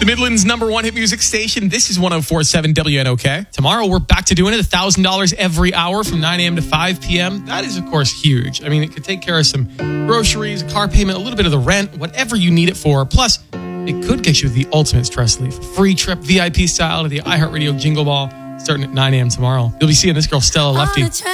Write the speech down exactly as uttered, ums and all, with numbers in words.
The Midland's number one hit music station. This is one oh four point seven W N O K. Tomorrow, we're back to doing it. one thousand dollars every hour from nine a.m. to five p.m. That is, of course, huge. I mean, it could take care of some groceries, a car payment, a little bit of the rent, whatever you need it for. Plus, it could get you the ultimate stress relief. Free trip, V I P style, to the iHeartRadio Jingle Ball, starting at nine a.m. tomorrow. You'll be seeing this girl, Stella Lefty.